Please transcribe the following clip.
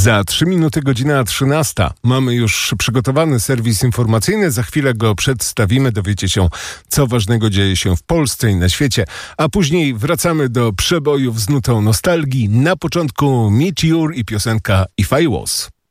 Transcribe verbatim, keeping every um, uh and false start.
Za trzy minuty godzina trzynasta. Mamy już przygotowany serwis informacyjny. Za chwilę go przedstawimy. Dowiecie się, co ważnego dzieje się w Polsce i na świecie. A później wracamy do przebojów z nutą nostalgii. Na początku Meteor i piosenka If I Was.